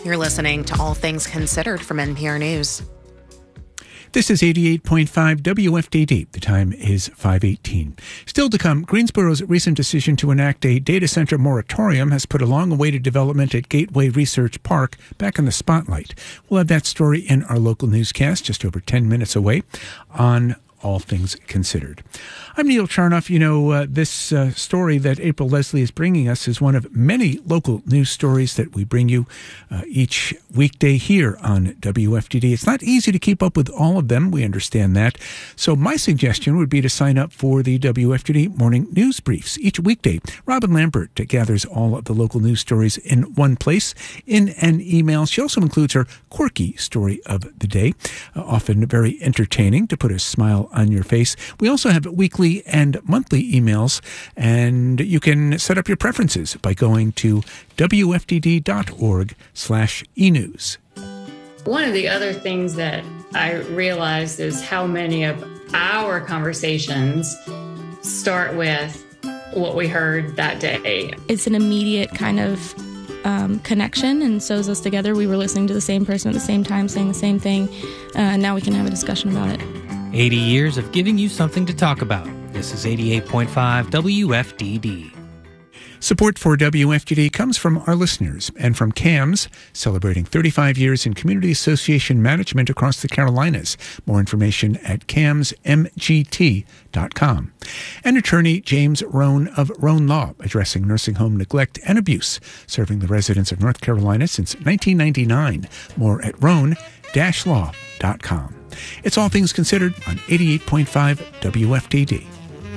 You're listening to All Things Considered from NPR News. This is 88.5 WFDD. The time is 5:18. Still to come, Greensboro's recent decision to enact a data center moratorium has put a long-awaited development at Gateway Research Park back in the spotlight. We'll have that story in our local newscast just over 10 minutes away on All Things Considered. I'm Neil Charnoff. This story that April Leslie is bringing us is one of many local news stories that we bring you each weekday here on WFDD. It's not easy to keep up with all of them. We understand that. So my suggestion would be to sign up for the WFDD Morning News Briefs. Each weekday, Robin Lambert gathers all of the local news stories in one place in an email. She also includes her quirky story of the day, often very entertaining to put a smile on your face. We also have weekly and monthly emails, and you can set up your preferences by going to wfdd.org/enews. One of the other things that I realized is how many of our conversations start with what we heard that day. It's an immediate kind of connection and sews us together. We were listening to the same person at the same time, saying the same thing, and now we can have a discussion about it. 80 years of giving you something to talk about. This is 88.5 WFDD. Support for WFDD comes from our listeners and from CAMS, celebrating 35 years in community association management across the Carolinas. More information at camsmgt.com. And attorney James Rohn of Rohn Law, addressing nursing home neglect and abuse, serving the residents of North Carolina since 1999. More at rohn-law.com. It's All Things Considered on 88.5 WFDD.